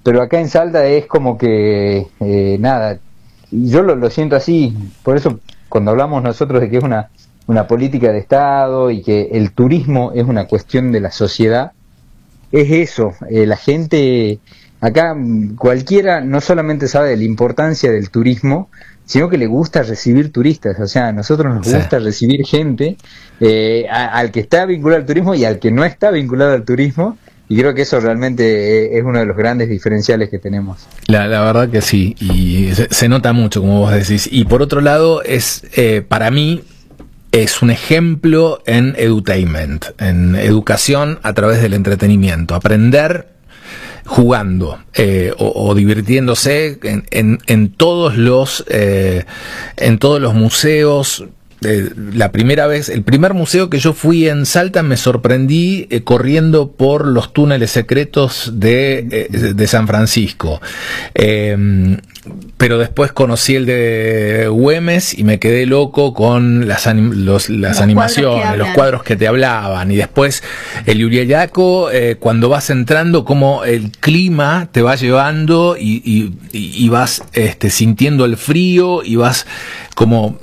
pero acá en Salta es como que, nada, yo lo siento así, por eso cuando hablamos nosotros de que es una política de Estado y que el turismo es una cuestión de la sociedad, es eso, la gente, acá cualquiera no solamente sabe de la importancia del turismo, sino que le gusta recibir turistas, o sea, a nosotros nos gusta recibir gente, al que está vinculado al turismo y al que no está vinculado al turismo, y creo que eso realmente es uno de los grandes diferenciales que tenemos. La verdad que sí, y se nota mucho, como vos decís, y por otro lado, es para mí, es un ejemplo en edutainment, en educación a través del entretenimiento, aprender jugando o divirtiéndose en todos los museos. La primera vez, el primer museo que yo fui en Salta, me sorprendí corriendo por los túneles secretos de San Francisco. Pero después conocí el de Güemes y me quedé loco con las animaciones, los cuadros que te hablaban. Y después el Uriayaco, cuando vas entrando, como el clima te va llevando y vas sintiendo el frío y vas como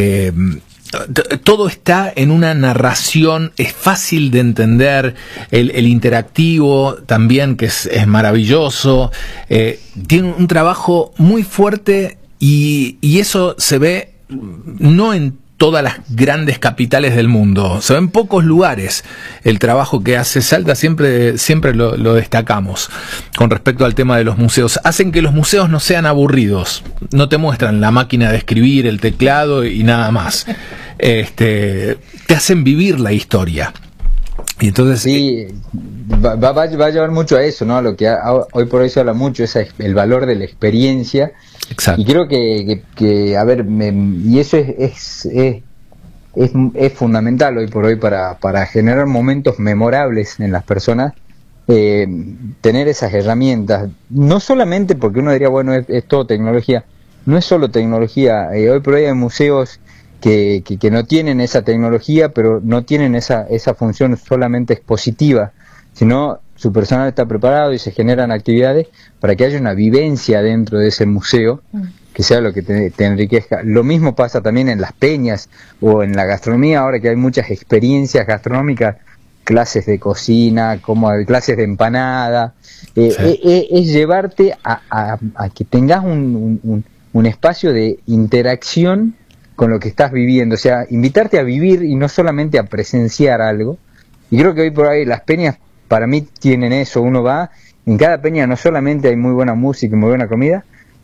todo está en una narración, es fácil de entender, el interactivo también, que es maravilloso, tiene un trabajo muy fuerte y eso se ve no en todas las grandes capitales del mundo, se ve en pocos lugares. El trabajo que hace Salta siempre lo destacamos con respecto al tema de los museos. Hacen que los museos no sean aburridos, no te muestran la máquina de escribir, el teclado y nada más. Te hacen vivir la historia. Y entonces sí, va a llevar mucho a eso, ¿no? A lo que hoy por hoy se habla mucho, es el valor de la experiencia. Exacto. Y creo que a ver, y eso es fundamental hoy por hoy para generar momentos memorables en las personas, tener esas herramientas, no solamente porque uno diría, bueno, es todo tecnología, no es solo tecnología, hoy por hoy hay museos que no tienen esa tecnología, pero no tienen esa función solamente expositiva, sino su personal está preparado y se generan actividades para que haya una vivencia dentro de ese museo, que sea lo que te enriquezca. Lo mismo pasa también en las peñas o en la gastronomía, ahora que hay muchas experiencias gastronómicas, clases de cocina, como clases de empanada, es llevarte a que tengas un espacio de interacción con lo que estás viviendo, o sea, invitarte a vivir y no solamente a presenciar algo. Y creo que hoy por ahí las peñas para mí tienen eso, uno va, en cada peña no solamente hay muy buena música y muy buena comida,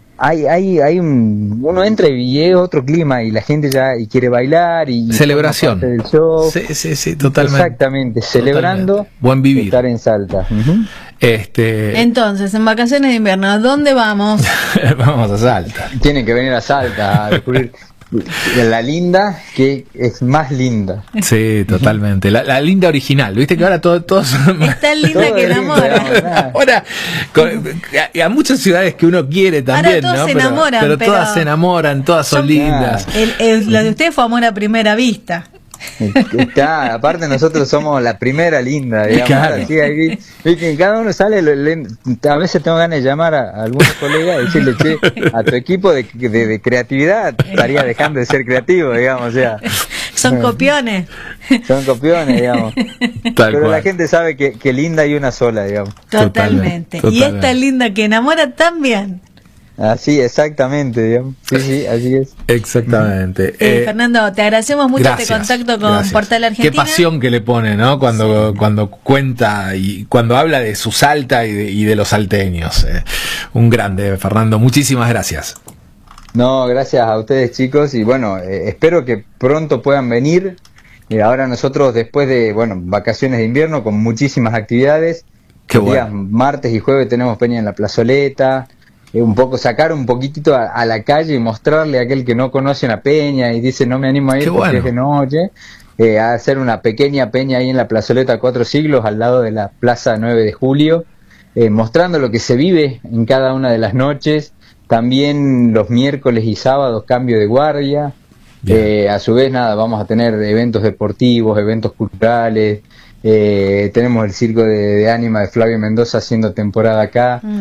uno entra y es otro clima y la gente ya quiere bailar y celebración del show. Sí, totalmente. Exactamente, celebrando buen vivir, estar en Salta. Entonces, en vacaciones de invierno, ¿a dónde vamos? Vamos a Salta. Tienen que venir a Salta a descubrir la linda, que es más linda. Sí, totalmente. La linda original. Viste que ahora todos es tan linda todo que enamora. Ahora, a muchas ciudades que uno quiere también, ahora todos ¿no? se enamoran, pero todas se enamoran, todas son lindas. Lo de ustedes fue amor a primera vista. Aparte nosotros somos la primera linda, digamos. Claro. Así, ahí, que cada uno sale, a veces tengo ganas de llamar a algunos colegas y decirle, che, a tu equipo de creatividad estaría dejando de ser creativo, digamos, o sea. Son copiones. Son copiones, digamos. Pero la gente sabe que linda hay una sola, digamos. Totalmente. Y esta linda que enamora también. Así, exactamente, digamos. Sí, así es. Exactamente. Fernando, te agradecemos mucho este contacto con Portal Argentina. Qué pasión que le pone, ¿no? Cuando cuenta y cuando habla de su Salta y de los salteños. Un grande, Fernando. Muchísimas gracias. No, gracias a ustedes, chicos, y bueno, espero que pronto puedan venir. Ahora nosotros, después de, vacaciones de invierno, con muchísimas actividades. Qué Los días martes y jueves tenemos peña en la plazoleta. Sacar un poquitito a la calle y mostrarle a aquel que no conoce una peña y dice no me animo a ir porque es de noche, a hacer una pequeña peña ahí en la plazoleta Cuatro Siglos al lado de la Plaza 9 de Julio, mostrando lo que se vive en cada una de las noches. También los miércoles y sábados cambio de guardia. A su vez vamos a tener eventos deportivos, eventos culturales. Tenemos el circo de Ánima de Flavio Mendoza haciendo temporada acá.